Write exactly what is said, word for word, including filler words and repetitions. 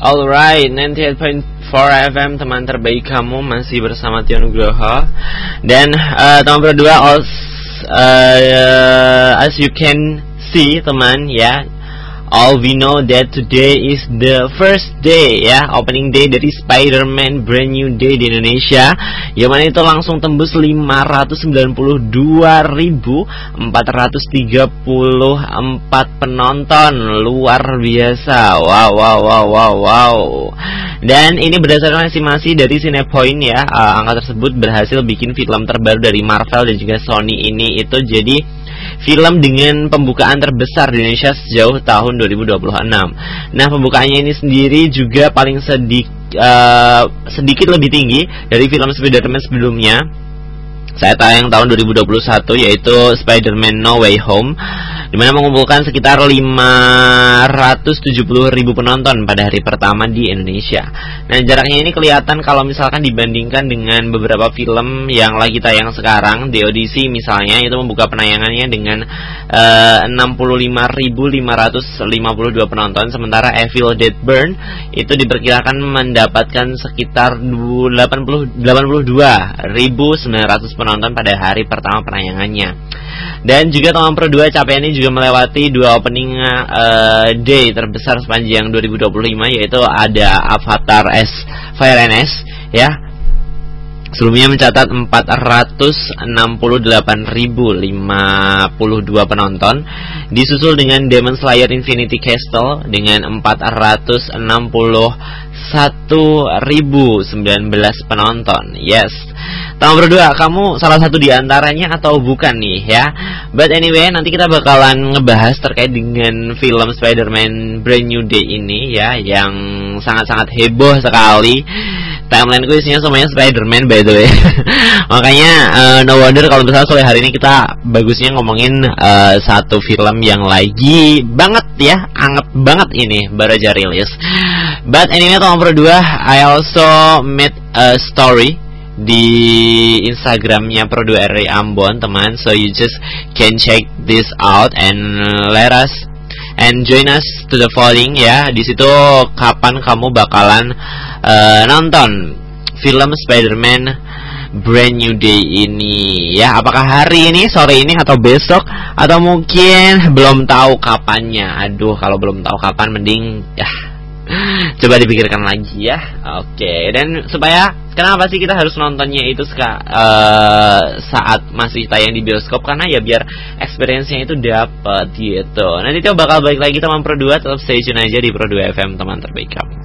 Alright, sembilan puluh delapan koma empat F M, teman terbaik kamu, masih bersama Tio Nugroho. Dan uh, teman berdua, as, uh, as you can see teman ya, all we know that today is the first day ya, opening day dari Spider-Man Brand New Day di Indonesia, yang mana itu langsung tembus lima ratus sembilan puluh dua ribu empat ratus tiga puluh empat penonton. Luar biasa. Wow wow wow wow wow. Dan ini berdasarkan estimasi dari Cinepoint ya, uh, angka tersebut berhasil bikin film terbaru dari Marvel dan juga Sony ini itu jadi film dengan pembukaan terbesar di Indonesia sejauh tahun dua ribu dua puluh enam. Nah, pembukaannya ini sendiri juga paling sedik, uh, sedikit lebih tinggi dari film Spider-Man sebelumnya saya tayang tahun dua ribu dua puluh satu, yaitu Spider-Man No Way Home, dimana mengumpulkan sekitar lima ratus tujuh puluh ribu penonton pada hari pertama di Indonesia. Nah, jaraknya ini kelihatan kalau misalkan dibandingkan dengan beberapa film yang lagi tayang sekarang. The Odyssey misalnya itu membuka penayangannya dengan uh, enam puluh lima ribu lima ratus lima puluh dua penonton, sementara Evil Dead Burn itu diperkirakan mendapatkan sekitar delapan puluh dua ribu sembilan ratus penonton pada hari pertama penayangannya. Dan juga teman Pro dua, capaian ini juga melewati dua opening uh, day terbesar sepanjang dua ribu dua puluh lima, yaitu ada Avatar S Fire and Ice ya, sebelumnya mencatat empat ratus enam puluh delapan ribu lima puluh dua penonton, disusul dengan Demon Slayer Infinity Castle dengan empat ratus enam puluh satu ribu sembilan belas penonton. Yes, teman berdua, kamu salah satu di antaranya atau bukan nih ya? But anyway, nanti kita bakalan ngebahas terkait dengan film Spider-Man Brand New Day ini ya, yang sangat-sangat heboh sekali. Timeline ku isinya semuanya Spider-Man by the way. Makanya uh, no wonder kalau misalnya sore hari ini kita bagusnya ngomongin uh, satu film yang lagi banget ya, anget banget ini, baru aja rilis. But anyway, teman berdua, I also made a story di Instagramnya Pro dua R I Ambon teman, so you just can check this out and let us and join us to the voting ya. Di situ kapan kamu bakalan uh, nonton film Spider-Man Brand New Day ini ya? Apakah hari ini, sore ini, atau besok, atau mungkin belum tahu kapannya? Aduh, kalau belum tahu kapan mending ya coba dipikirkan lagi ya. Oke, okay. Dan supaya kenapa sih kita harus nontonnya itu ska, uh, saat masih tayang di bioskop? Karena ya biar experience-nya itu dapat gitu. Nanti coba bakal balik lagi teman Pro dua, tetap stay tune aja di Pro dua F M, teman terbaik kamu.